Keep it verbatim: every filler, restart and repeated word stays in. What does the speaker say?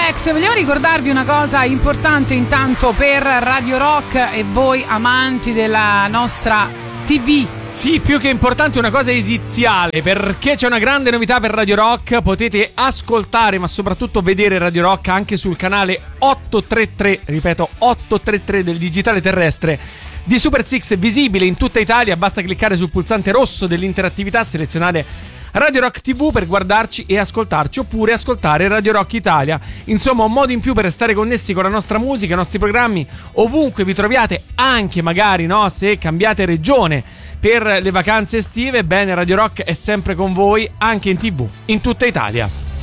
Alex, vogliamo ricordarvi una cosa importante intanto per Radio Rock e voi amanti della nostra tivù. Sì, più che importante una cosa esiziale, perché c'è una grande novità per Radio Rock. Potete ascoltare ma soprattutto vedere Radio Rock anche sul canale ottocentotrentatré, ripeto ottocentotrentatré del digitale terrestre di Super Six, visibile in tutta Italia. Basta cliccare sul pulsante rosso dell'interattività, selezionare Radio Rock tivù per guardarci e ascoltarci, oppure ascoltare Radio Rock Italia. Insomma, un modo in più per restare connessi con la nostra musica, i nostri programmi, ovunque vi troviate, anche magari, no, se cambiate regione per le vacanze estive. Bene, Radio Rock è sempre con voi, anche in tivù, in tutta Italia.